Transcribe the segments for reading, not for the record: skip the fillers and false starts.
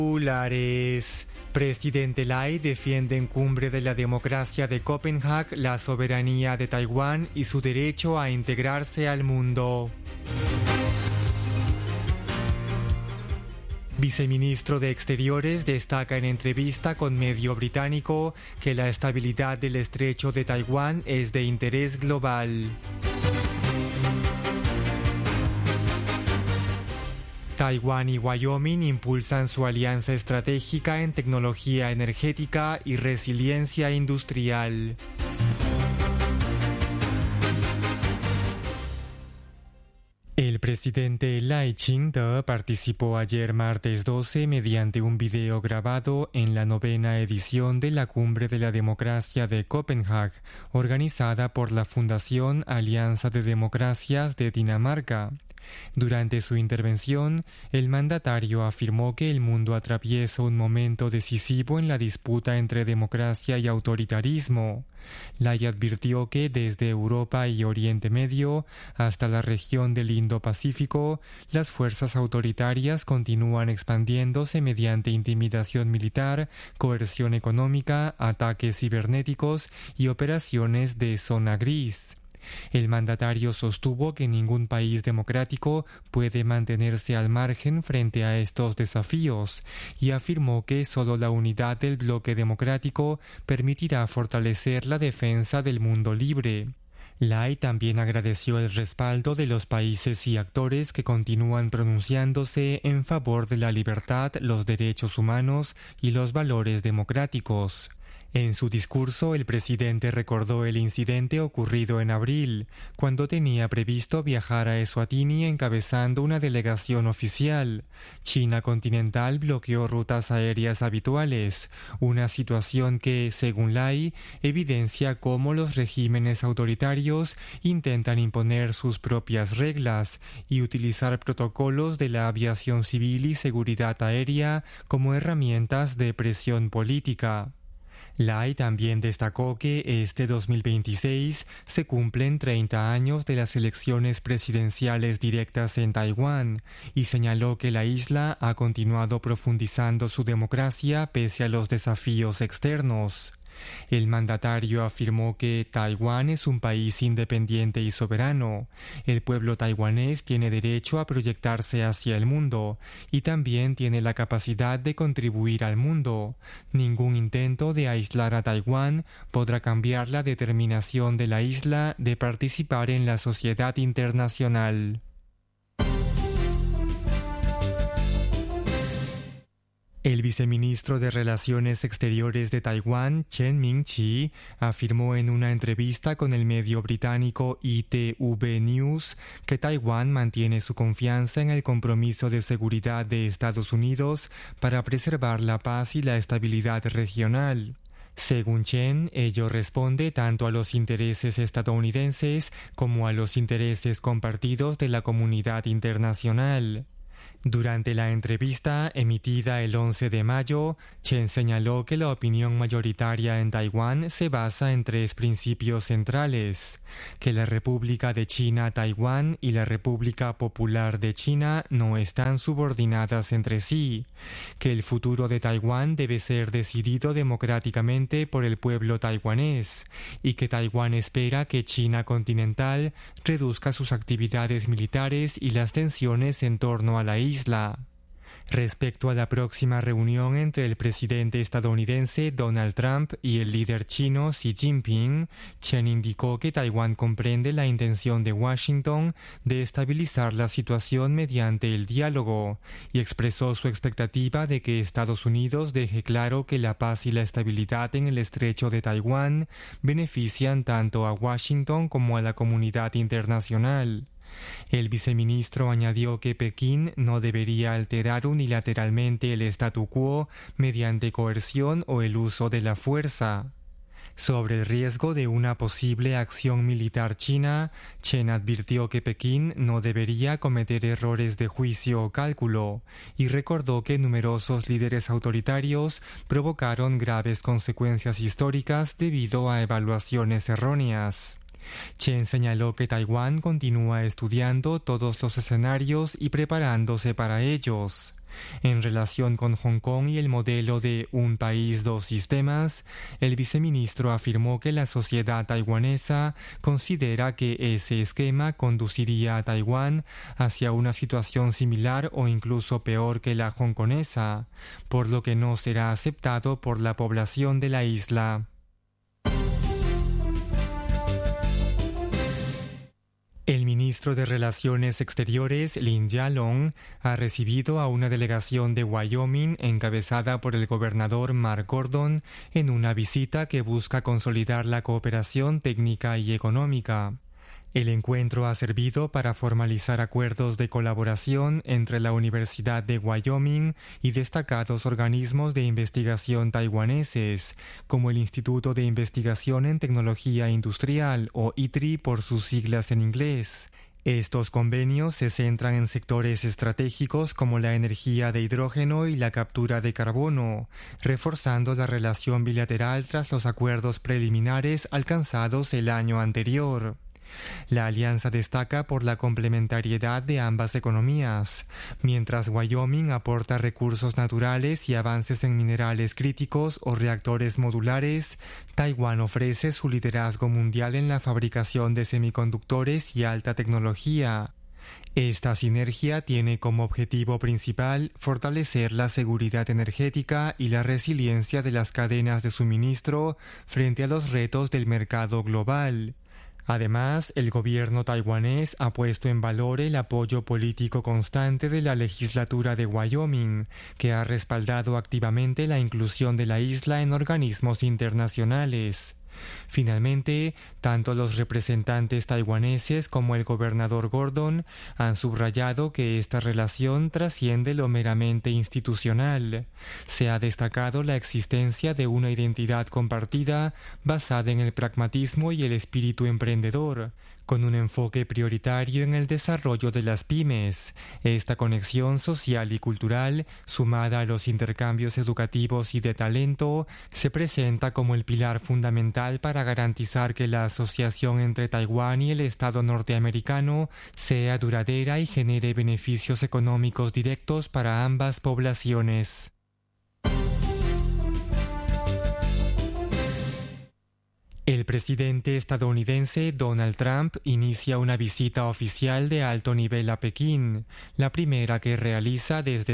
Titulares. Presidente Lai defiende en Cumbre de la Democracia de Copenhague la soberanía de Taiwán y su derecho a integrarse al mundo. Viceministro de Exteriores destaca en entrevista con medio británico que la estabilidad del estrecho de Taiwán es de interés global. Taiwán y Wyoming impulsan su alianza estratégica en tecnología energética y resiliencia industrial. El presidente Lai Ching-te participó ayer martes 12 mediante un video grabado en la 9ª edición de la Cumbre de la Democracia de Copenhague, organizada por la Fundación Alianza de Democracias de Dinamarca. Durante su intervención, el mandatario afirmó que el mundo atraviesa un momento decisivo en la disputa entre democracia y autoritarismo. Lai advirtió que desde Europa y Oriente Medio hasta la región del Indo-Pacífico, las fuerzas autoritarias continúan expandiéndose mediante intimidación militar, coerción económica, ataques cibernéticos y operaciones de zona gris. El mandatario sostuvo que ningún país democrático puede mantenerse al margen frente a estos desafíos y afirmó que solo la unidad del bloque democrático permitirá fortalecer la defensa del mundo libre. Lai también agradeció el respaldo de los países y actores que continúan pronunciándose en favor de la libertad, los derechos humanos y los valores democráticos. En su discurso, el presidente recordó el incidente ocurrido en abril, cuando tenía previsto viajar a Eswatini encabezando una delegación oficial. China continental bloqueó rutas aéreas habituales, una situación que, según Lai, evidencia cómo los regímenes autoritarios intentan imponer sus propias reglas y utilizar protocolos de la aviación civil y seguridad aérea como herramientas de presión política. Lai también destacó que este 2026 se cumplen 30 años de las elecciones presidenciales directas en Taiwán y señaló que la isla ha continuado profundizando su democracia pese a los desafíos externos. El mandatario afirmó que Taiwán es un país independiente y soberano. El pueblo taiwanés tiene derecho a proyectarse hacia el mundo y también tiene la capacidad de contribuir al mundo. Ningún intento de aislar a Taiwán podrá cambiar la determinación de la isla de participar en la sociedad internacional. El viceministro de Relaciones Exteriores de Taiwán, Chen Ming-chi, afirmó en una entrevista con el medio británico ITV News que Taiwán mantiene su confianza en el compromiso de seguridad de Estados Unidos para preservar la paz y la estabilidad regional. Según Chen, ello responde tanto a los intereses estadounidenses como a los intereses compartidos de la comunidad internacional. Durante la entrevista emitida el 11 de mayo, Chen señaló que la opinión mayoritaria en Taiwán se basa en 3 principios centrales: que la República de China Taiwán y la República Popular de China no están subordinadas entre sí, que el futuro de Taiwán debe ser decidido democráticamente por el pueblo taiwanés y que Taiwán espera que China continental reduzca sus actividades militares y las tensiones en torno a la isla. Respecto a la próxima reunión entre el presidente estadounidense Donald Trump y el líder chino Xi Jinping, Chen indicó que Taiwán comprende la intención de Washington de estabilizar la situación mediante el diálogo y expresó su expectativa de que Estados Unidos deje claro que la paz y la estabilidad en el estrecho de Taiwán benefician tanto a Washington como a la comunidad internacional. El viceministro añadió que Pekín no debería alterar unilateralmente el statu quo mediante coerción o el uso de la fuerza. Sobre el riesgo de una posible acción militar china, Chen advirtió que Pekín no debería cometer errores de juicio o cálculo y recordó que numerosos líderes autoritarios provocaron graves consecuencias históricas debido a evaluaciones erróneas. Chen señaló que Taiwán continúa estudiando todos los escenarios y preparándose para ellos. En relación con Hong Kong y el modelo de un país, dos sistemas, el viceministro afirmó que la sociedad taiwanesa considera que ese esquema conduciría a Taiwán hacia una situación similar o incluso peor que la hongkonesa, por lo que no será aceptado por la población de la isla. El ministro de Relaciones Exteriores, Lin Jialong, ha recibido a una delegación de Wyoming encabezada por el gobernador Mark Gordon en una visita que busca consolidar la cooperación técnica y económica. El encuentro ha servido para formalizar acuerdos de colaboración entre la Universidad de Wyoming y destacados organismos de investigación taiwaneses, como el Instituto de Investigación en Tecnología Industrial, o ITRI por sus siglas en inglés. Estos convenios se centran en sectores estratégicos como la energía de hidrógeno y la captura de carbono, reforzando la relación bilateral tras los acuerdos preliminares alcanzados el año anterior. La alianza destaca por la complementariedad de ambas economías. Mientras Wyoming aporta recursos naturales y avances en minerales críticos o reactores modulares, Taiwán ofrece su liderazgo mundial en la fabricación de semiconductores y alta tecnología. Esta sinergia tiene como objetivo principal fortalecer la seguridad energética y la resiliencia de las cadenas de suministro frente a los retos del mercado global. Además, el gobierno taiwanés ha puesto en valor el apoyo político constante de la legislatura de Wyoming, que ha respaldado activamente la inclusión de la isla en organismos internacionales. Finalmente, tanto los representantes taiwaneses como el gobernador Gordon han subrayado que esta relación trasciende lo meramente institucional. Se ha destacado la existencia de una identidad compartida basada en el pragmatismo y el espíritu emprendedor, con un enfoque prioritario en el desarrollo de las pymes. Esta conexión social y cultural, sumada a los intercambios educativos y de talento, se presenta como el pilar fundamental para garantizar que la asociación entre Taiwán y el Estado norteamericano sea duradera y genere beneficios económicos directos para ambas poblaciones. El presidente estadounidense Donald Trump inicia una visita oficial de alto nivel a Pekín, la primera que realiza desde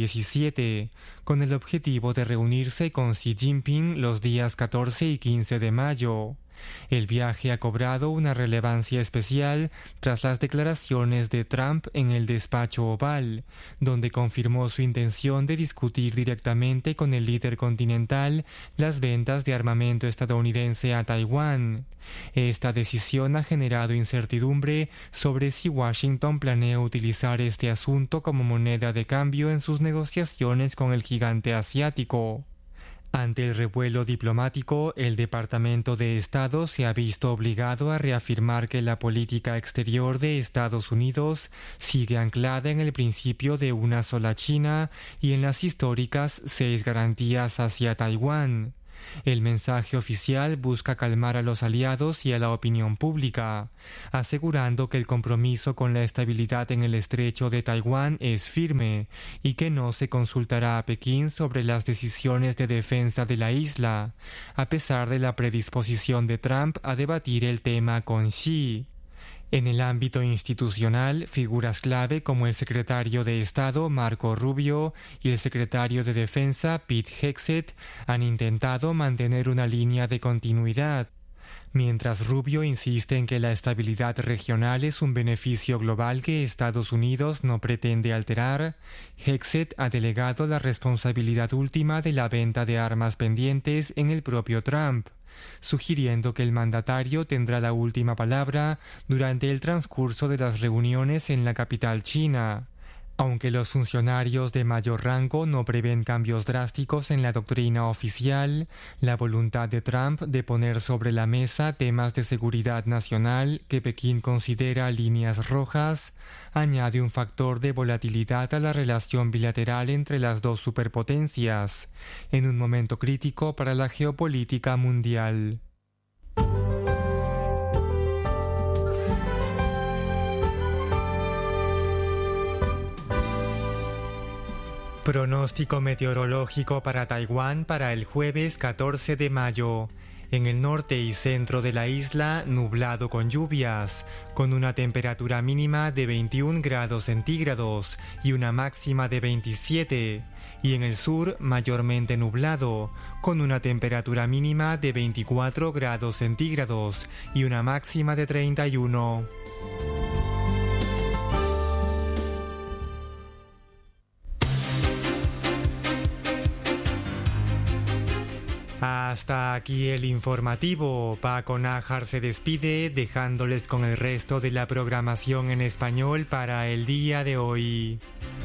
2017, con el objetivo de reunirse con Xi Jinping los días 14 y 15 de mayo. El viaje ha cobrado una relevancia especial tras las declaraciones de Trump en el despacho Oval, donde confirmó su intención de discutir directamente con el líder continental las ventas de armamento estadounidense a Taiwán. Esta decisión ha generado incertidumbre sobre si Washington planea utilizar este asunto como moneda de cambio en sus negociaciones con el gigante asiático. Ante el revuelo diplomático, el Departamento de Estado se ha visto obligado a reafirmar que la política exterior de Estados Unidos sigue anclada en el principio de una sola China y en las históricas 6 garantías hacia Taiwán. El mensaje oficial busca calmar a los aliados y a la opinión pública, asegurando que el compromiso con la estabilidad en el estrecho de Taiwán es firme y que no se consultará a Pekín sobre las decisiones de defensa de la isla, a pesar de la predisposición de Trump a debatir el tema con Xi. En el ámbito institucional, figuras clave como el secretario de Estado Marco Rubio y el secretario de Defensa Pete Hegseth han intentado mantener una línea de continuidad. Mientras Rubio insiste en que la estabilidad regional es un beneficio global que Estados Unidos no pretende alterar, Hegseth ha delegado la responsabilidad última de la venta de armas pendientes en el propio Trump, sugiriendo que el mandatario tendrá la última palabra durante el transcurso de las reuniones en la capital china. Aunque los funcionarios de mayor rango no prevén cambios drásticos en la doctrina oficial, la voluntad de Trump de poner sobre la mesa temas de seguridad nacional que Pekín considera líneas rojas añade un factor de volatilidad a la relación bilateral entre las dos superpotencias, en un momento crítico para la geopolítica mundial. Pronóstico meteorológico para Taiwán para el jueves 14 de mayo. En el norte y centro de la isla, nublado con lluvias, con una temperatura mínima de 21 grados centígrados y una máxima de 27. Y en el sur, mayormente nublado, con una temperatura mínima de 24 grados centígrados y una máxima de 31. Hasta aquí el informativo. Paco Nájar se despide dejándoles con el resto de la programación en español para el día de hoy.